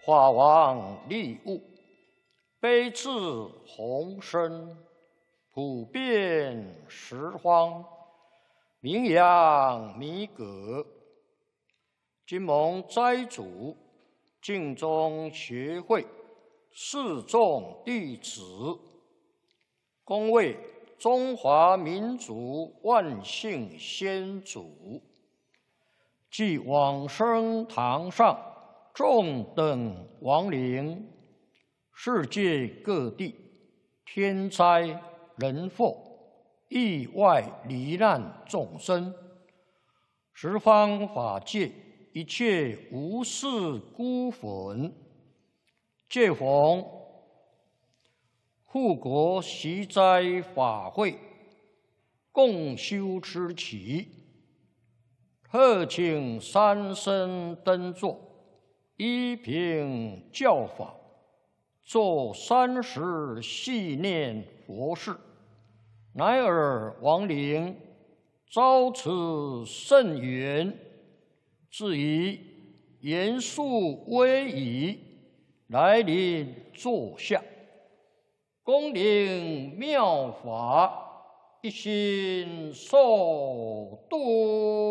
法王利物，悲智宏深，普遍十方，名扬弥革。今蒙斋主净宗学会四众弟子，恭为中华民族万姓先祖，即往生堂上众等亡灵，世界各地天灾人祸、意外罹难众生，十方法界一切无事孤魂，借逢护国习斋法会，共修之期，特请三僧登座，依凭教法，做30系念佛事，乃尔亡灵遭此甚缘，至以严肃威仪来临座下，恭领妙法，一心受度。